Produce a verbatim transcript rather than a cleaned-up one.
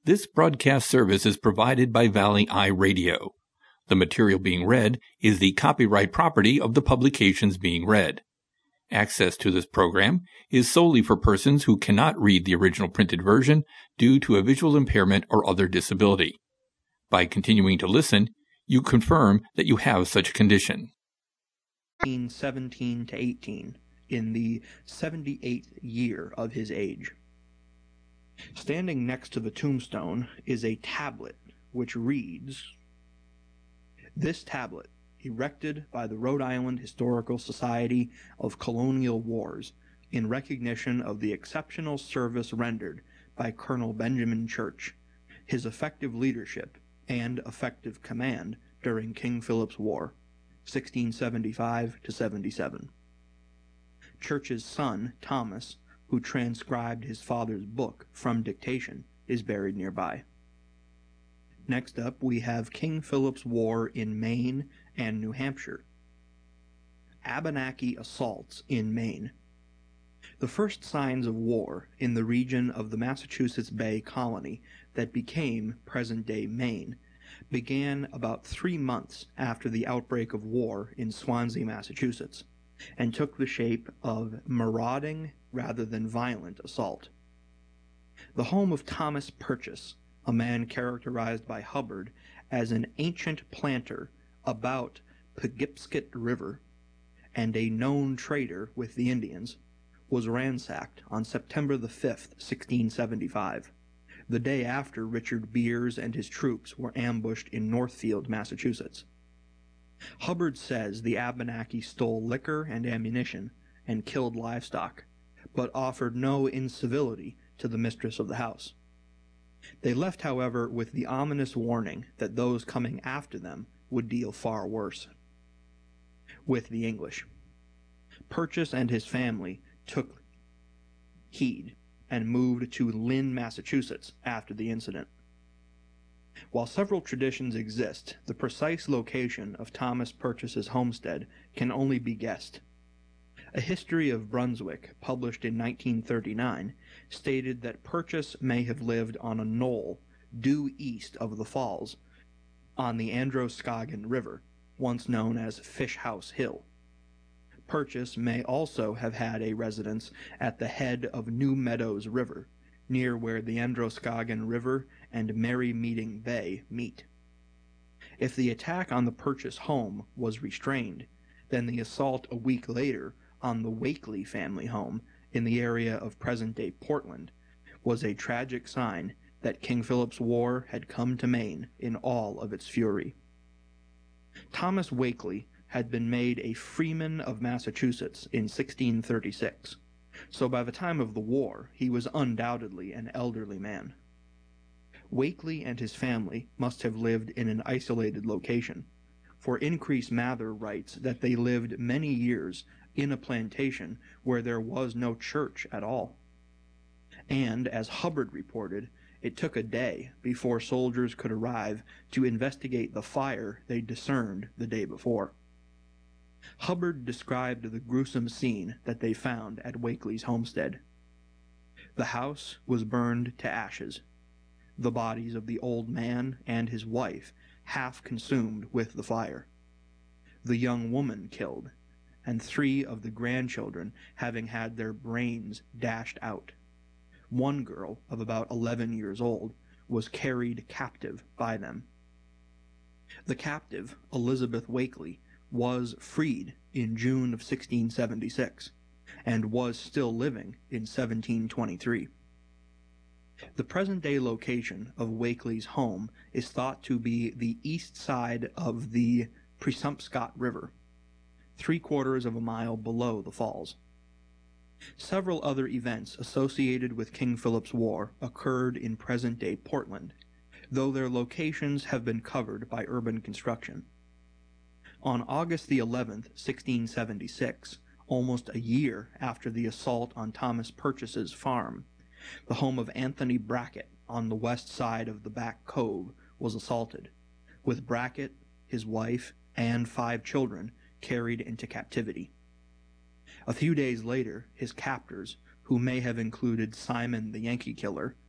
This broadcast service is provided by Valley Eye Radio. The material being read is the copyright property of the publications being read. Access to this program is solely for persons who cannot read the original printed version due to a visual impairment or other disability. By continuing to listen, you confirm that you have such a condition. seventeen to eighteen, in the seventy-eighth year of his age. Standing next to the tombstone is a tablet which reads, "This tablet, erected by the Rhode Island Historical Society of Colonial Wars in recognition of the exceptional service rendered by Colonel Benjamin Church, his effective leadership and effective command during King Philip's War, sixteen seventy-five to seventy-seven. Church's son, Thomas, who transcribed his father's book from dictation, is buried nearby." Next up, we have King Philip's War in Maine and New Hampshire. Abenaki assaults in Maine. The first signs of war in the region of the Massachusetts Bay Colony that became present-day Maine began about three months after the outbreak of war in Swansea, Massachusetts, and took the shape of marauding rather than violent assault. The home of Thomas Purchase, a man characterized by Hubbard as an ancient planter about Pegipsket River and a known trader with the Indians, was ransacked on September the fifth, sixteen seventy-five, the day after Richard Beers and his troops were ambushed in Northfield, Massachusetts. Hubbard says the Abenaki stole liquor and ammunition and killed livestock, but offered no incivility to the mistress of the house. They left, however, with the ominous warning that those coming after them would deal far worse. With the English, Purchase and his family took heed and moved to Lynn, Massachusetts after the incident. While several traditions exist, the precise location of Thomas Purchase's homestead can only be guessed. A History of Brunswick, published in nineteen thirty-nine, stated that Purchase may have lived on a knoll due east of the falls on the Androscoggin River, once known as Fish House Hill. Purchase may also have had a residence at the head of New Meadows River, near where the Androscoggin River and Merry Meeting Bay meet. If the attack on the Purchase home was restrained, then the assault a week later on the Wakely family home in the area of present-day Portland was a tragic sign that King Philip's War had come to Maine in all of its fury. Thomas Wakely had been made a freeman of Massachusetts in sixteen thirty-six, so by the time of the war he was undoubtedly an elderly man. Wakely and his family must have lived in an isolated location, for Increase Mather writes that they lived many years in a plantation where there was no church at all. And, as Hubbard reported, it took a day before soldiers could arrive to investigate the fire they discerned the day before. Hubbard described the gruesome scene that they found at Wakely's homestead. The house was burned to ashes, the bodies of the old man and his wife half consumed with the fire, the young woman killed, and three of the grandchildren having had their brains dashed out. One girl of about eleven years old was carried captive by them. The captive, Elizabeth Wakely, was freed in June of sixteen seventy-six, and was still living in seventeen twenty-three. The present-day location of Wakely's home is thought to be the east side of the Presumpscot River, three quarters of a mile below the falls. Several other events associated with King Philip's War occurred in present-day Portland, though their locations have been covered by urban construction. On August the eleventh, sixteen seventy-six, almost a year after the assault on Thomas Purchase's farm, the home of Anthony Brackett on the west side of the Back Cove was assaulted, with Brackett, his wife, and five children carried into captivity. A few days later, his captors, who may have included Simon the Yankee Killer,